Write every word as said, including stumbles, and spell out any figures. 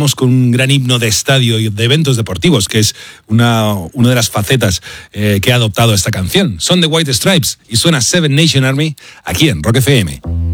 vamos con un gran himno de estadio y de eventos deportivos, que es una, una de las facetas eh, que ha adoptado esta canción. Son The White Stripes y suena Seven Nation Army aquí en Rock F M.